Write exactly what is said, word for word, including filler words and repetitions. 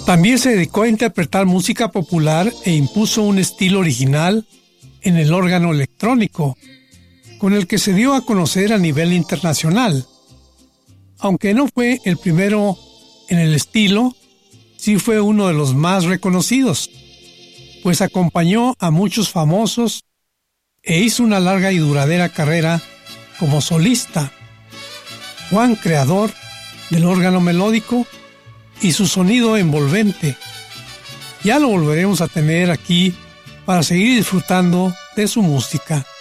También se dedicó a interpretar música popular e impuso un estilo original en el órgano electrónico, con el que se dio a conocer a nivel internacional. Aunque no fue el primero en el estilo, sí fue uno de los más reconocidos, pues acompañó a muchos famosos e hizo una larga y duradera carrera como solista. Juan, creador del órgano melódico y su sonido envolvente. Ya lo volveremos a tener aquí para seguir disfrutando de su música.